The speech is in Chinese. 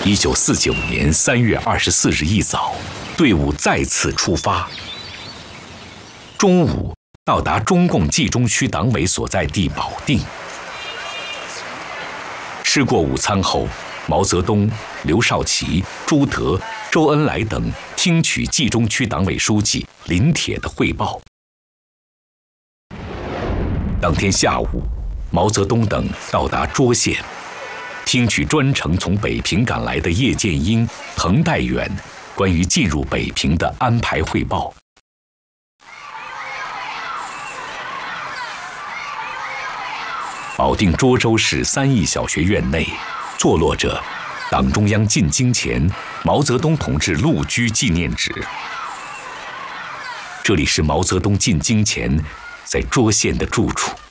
1949年3月24日一早，队伍再次出发。中午到达中共冀中区党委所在地保定。吃过午餐后，毛泽东、刘少奇、朱德、周恩来等听取冀中区党委书记林铁的汇报。当天下午，毛泽东等到达涿县，听取专程从北平赶来的叶剑英、滕代远关于进入北平的安排汇报。保定涿州市3义小学院内，坐落着党中央进京前毛泽东同志陆居纪念址。这里是毛泽东进京前在涿县的住处。